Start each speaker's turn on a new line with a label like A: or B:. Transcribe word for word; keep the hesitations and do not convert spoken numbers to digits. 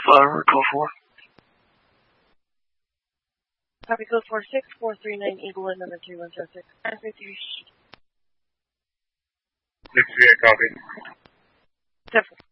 A: Flower, code four.
B: Copy code four six four three nine Eagle and number two one zero six. And with you.
C: six three eight, copy.
B: Seven.